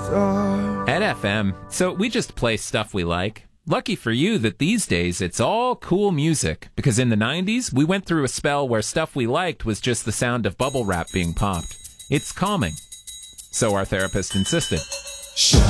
At FM, so we just play stuff we like. Lucky for you that these days it's all cool music, because in the 90s we went through a spell where stuff we liked was just the sound of bubble wrap being popped. It's calming. So our therapist insisted.